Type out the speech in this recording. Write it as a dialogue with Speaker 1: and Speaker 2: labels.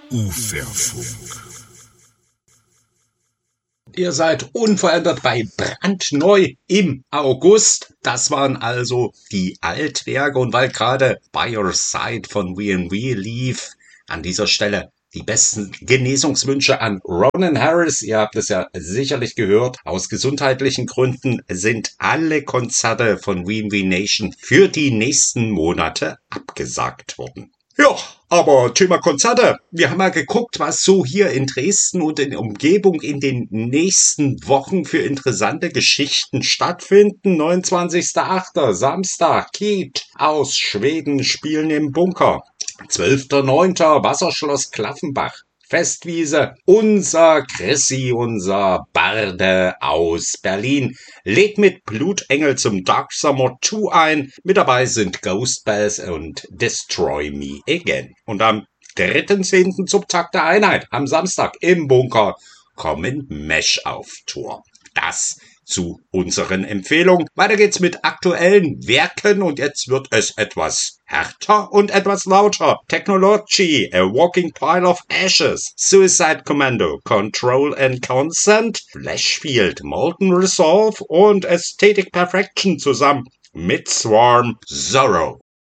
Speaker 1: Uferfunk.
Speaker 2: Ihr seid unverändert bei Brandneu im August. Das waren also die Altwerke. Und weil gerade By Your Side von W&W lief, an dieser Stelle die besten Genesungswünsche an Ronan Harris. Ihr habt es ja sicherlich gehört. Aus gesundheitlichen Gründen sind alle Konzerte von W&W Nation für die nächsten Monate abgesagt worden. Ja, aber Thema Konzerte. Wir haben mal geguckt, was so hier in Dresden und in der Umgebung in den nächsten Wochen für interessante Geschichten stattfinden. 29.08. Samstag, Kiet aus Schweden spielen im Bunker. 12.09. Wasserschloss Klaffenbach. Festwiese, unser Chrissy, unser Barde aus Berlin, lädt mit Blutengel zum Dark Summer 2 ein. Mit dabei sind Ghost Bells und Destroy Me Again. Und am 3.10. zum Tag der Einheit, am Samstag im Bunker, kommen Mesh auf Tour. Das zu unseren Empfehlungen. Weiter geht's mit aktuellen Werken und jetzt wird es etwas härter und etwas lauter. Technology, A Walking Pile of Ashes, Suicide Commando, Control and Consent, Flashfield, Molten Resolve und Aesthetic Perfection zusammen mit Swarm Zorro.